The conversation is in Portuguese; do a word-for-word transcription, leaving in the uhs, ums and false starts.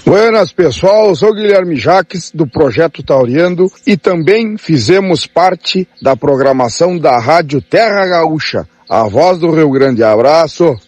Buenas, pessoal, eu sou o Guilherme Jaques, do Projeto Tauriando, e também fizemos parte da programação da Rádio Terra Gaúcha, a voz do Rio Grande. Abraço!